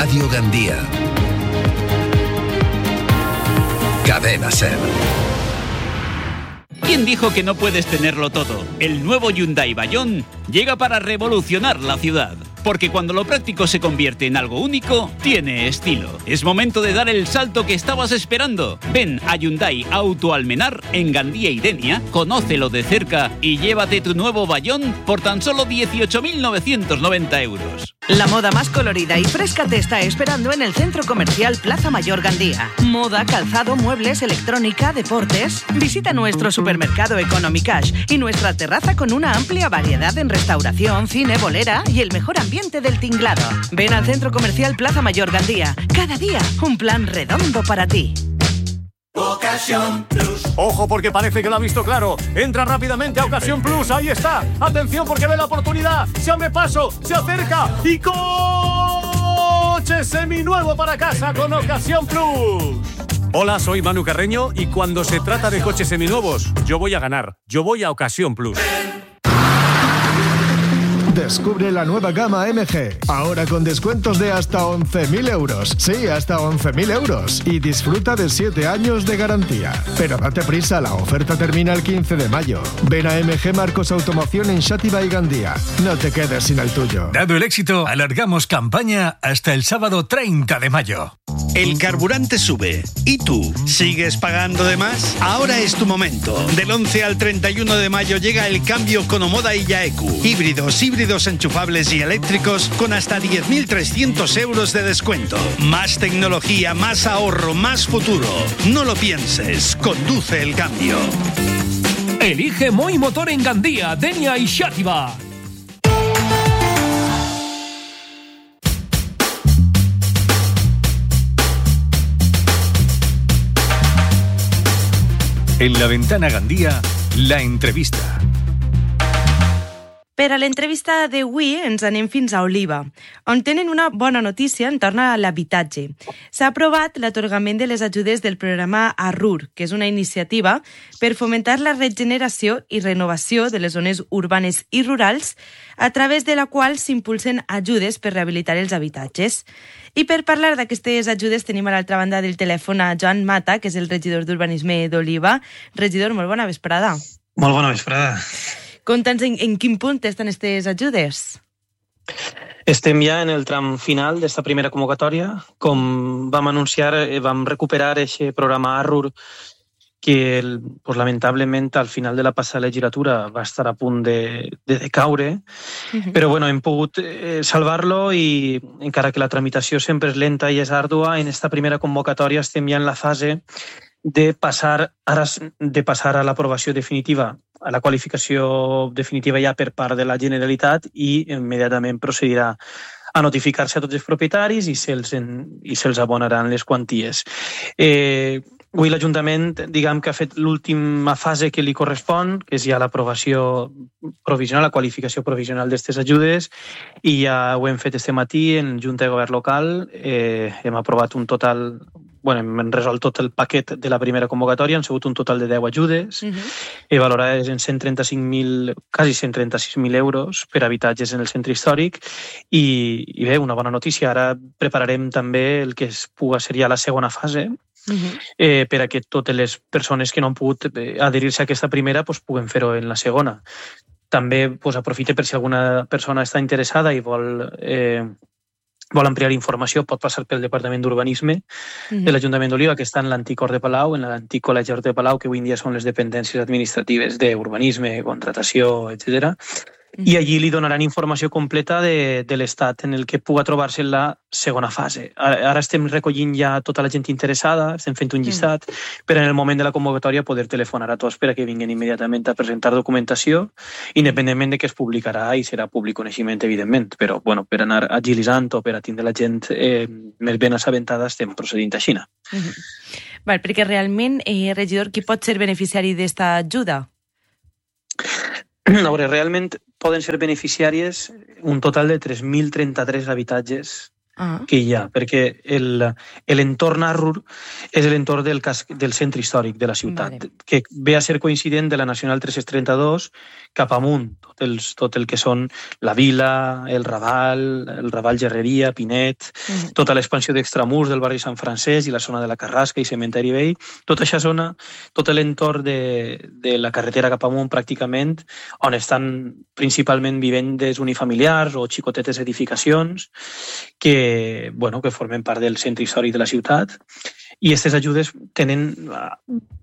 Radio Gandía. Cadena SER. ¿Quién dijo que no puedes tenerlo todo? El nuevo Hyundai Bayon llega para revolucionar la ciudad. Porque cuando lo práctico se convierte en algo único, tiene estilo. Es momento de dar el salto que estabas esperando. Ven a Hyundai Auto Almenar en Gandía y Denia, conócelo de cerca y llévate tu nuevo Bayon por tan solo 18.990 euros. La moda más colorida y fresca te está esperando en el Centro Comercial Plaza Mayor Gandía. Moda, calzado, muebles, electrónica, deportes. Visita nuestro supermercado Economy Cash y nuestra terraza con una amplia variedad en restauración, cine, bolera y el mejor ambiente del tinglado. Ven al Centro Comercial Plaza Mayor Gandía. Cada día, un plan redondo para ti. Ocasión Plus. Ojo, porque parece que lo ha visto claro. Entra rápidamente a Ocasión Plus. Ahí está. Atención, porque ve la oportunidad. Se abre paso, se acerca y coche seminuevo para casa con Ocasión Plus. Hola, soy Manu Carreño y cuando se trata de coches seminuevos, yo voy a ganar. Yo voy a Ocasión Plus. Descubre la nueva gama MG, ahora con descuentos de hasta 11.000 euros. Sí, hasta 11.000 euros. Y disfruta de 7 años de garantía. Pero date prisa, la oferta termina el 15 de mayo. Ven a MG Marcos Automoción en Xàtiva y Gandía. No te quedes sin el tuyo. Dado el éxito, alargamos campaña hasta el sábado 30 de mayo. El carburante sube. ¿Y tú? ¿Sigues pagando de más? Ahora es tu momento. Del 11 al 31 de mayo llega el cambio con Omoda y Yaeku. Híbridos enchufables y eléctricos con hasta 10.300 euros de descuento. Más tecnología, más ahorro, más futuro. No lo pienses. Conduce el cambio. Elige Moi Motor en Gandía, Denia y Xàtiva. En la Ventana Gandía, la entrevista. Per a l'entrevista d'avui ens anem fins a Oliva, on tenen una bona notícia entorn a l'habitatge. S'ha aprovat l'atorgament de les ajudes del programa ARRUR, que és una iniciativa per fomentar la regeneració i renovació de les zones urbanes i rurals, a través de la qual s'impulsen ajudes per rehabilitar els habitatges. I per parlar d'aquestes ajudes tenim a l'altra banda del telèfon a Joan Mata, que és el regidor d'Urbanisme d'Oliva. Regidor, molt bona vesprada. Molt bona vesprada. Conta'ns en quin punt estan aquestes ajudes. Estem ja en el tram final d'esta primera convocatòria. Com vam anunciar, vam recuperar aquest programa ARRUR que lamentablement al final de la passada legislatura va estar a punt de decaure, però bueno, hem pogut salvar-lo i encara que la tramitació sempre és lenta i és àrdua, en esta primera convocatòria estem ja en la fase de passar a l'aprovació definitiva, a la qualificació definitiva ja per part de la Generalitat i immediatament procedirà a notificar-se a tots els propietaris i se'ls abonaran les quanties. Avui l'Ajuntament, diguem que ha fet l'última fase que li correspon, que és ja l'aprovació provisional, la qualificació provisional d'aquestes ajudes, i ja ho hem fet este matí en Junta de Govern Local. Hem aprovat un total, hem resolt tot el paquet de la primera convocatòria, han sigut un total de 10 ajudes, valorades en 135.000, quasi 136.000 euros per habitatges en el centre històric, i bé, una bona notícia. Ara prepararem també el que puga ser ja la segona fase, per a que totes les persones que no han pogut adherir-se a aquesta primera puguen fer-ho en la segona. També aprofite per si alguna persona està interessada i vol ampliar informació, pot passar pel Departament d'Urbanisme de l'Ajuntament d'Oliva, que està en l'antic Hort de Palau, en l'antic Col·legi Hort de Palau, que avui en dia són les dependències administratives d'urbanisme, contratació, etc. I allí li donaran informació completa de l'estat en el que puga trobar-se en la segona fase. Ara estem recollint ja tota la gent interessada, estem fent un llistat, per en el moment de la convocatòria poder telefonar a tots per a que vinguin immediatament a presentar documentació, independentment de que es publicarà i serà públic coneixement, evidentment, però per anar agilitzant o per a tindre la gent més ben assabentada estem procedint així. Perquè realment, regidor, qui pot ser beneficiari d'esta ajuda? A veure, realment poden ser beneficiàries un total de 3.033 habitatges que hi ha, perquè l'entorn Arrur és l'entorn del centre històric de la ciutat, que ve a ser coincident de la Nacional 332 cap amunt, tot el que són la Vila, el Raval Gerreria, Pinet, tota l'expansió d'extramurs del barri Sant Francesc i la zona de la Carrasca i Cementeri Vell, tota aquesta zona, tot l'entorn de la carretera cap amunt pràcticament, on estan principalment vivendes unifamiliars o xicotetes edificacions que formen part del centre històric de la ciutat, i aquestes ajudes tenen